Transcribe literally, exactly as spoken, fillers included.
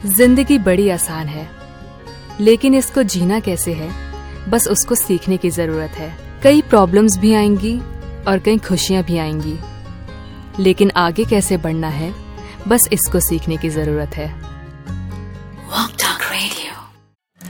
जिंदगी बड़ी आसान है, लेकिन इसको जीना कैसे है, बस उसको सीखने की जरूरत है। कई प्रॉब्लम्स भी आएंगी और कई खुशियां भी आएंगी, लेकिन आगे कैसे बढ़ना है, बस इसको सीखने की जरूरत है।